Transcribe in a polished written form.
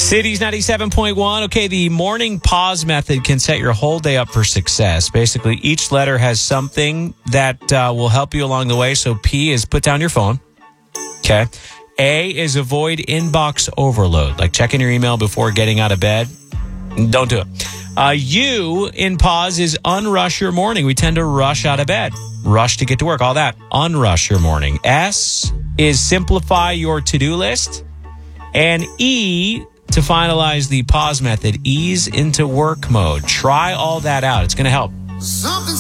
Cities 97.1. Okay, the morning pause method can set your whole day up for success. Basically, each letter has something that will help you along the way. So P is put down your phone. Okay. A is avoid inbox overload, like checking your email before getting out of bed. Don't do it. U in pause is unrush your morning. We tend to rush out of bed, rush to get to work, all that. Unrush your morning. S is simplify your to-do list. And E, to finalize the pause method, ease into work mode. Try all that out. It's going to help.